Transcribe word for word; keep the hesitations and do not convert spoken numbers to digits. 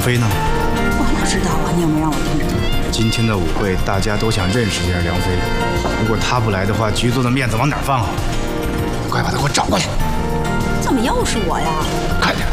飞呢？ 我哪知道啊？你又没让我通知他。 今天的舞会，大家都想认识一下梁飞。如果他不来的话，局座的面子往哪放啊？快把他给我找过来！ 怎么又是我呀？ 快点！